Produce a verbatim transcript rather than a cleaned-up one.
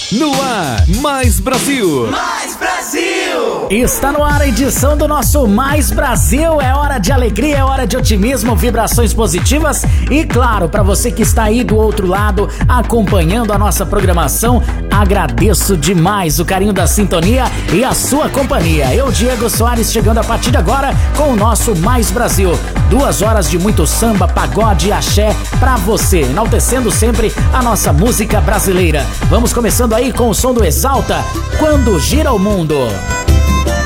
No ar, Mais Brasil. Mais Brasil. Está no ar a edição do nosso Mais Brasil. É hora de alegria, é hora de otimismo, vibrações positivas. E claro, para você que está aí do outro lado, acompanhando a nossa programação, agradeço demais o carinho da sintonia e a sua companhia. Eu, Diego Soares, chegando a partir de agora com o nosso Mais Brasil. Duas horas de muito samba, pagode e axé pra você, enaltecendo sempre a nossa música brasileira. Vamos começando aí com o som do Exalta, Quando Gira o Mundo.